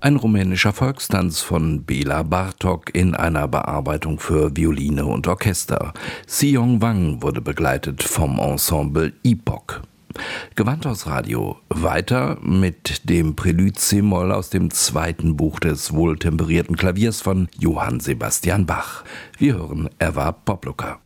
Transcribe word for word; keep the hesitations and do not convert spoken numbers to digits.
Ein rumänischer Volkstanz von Bela Bartok in einer Bearbeitung für Violine und Orchester. Siong Wang wurde begleitet vom Ensemble Epoch. Gewandhaus Radio weiter mit dem Prelude c-Moll aus dem zweiten Buch des wohltemperierten Klaviers von Johann Sebastian Bach. Wir hören Erwarb Popluca.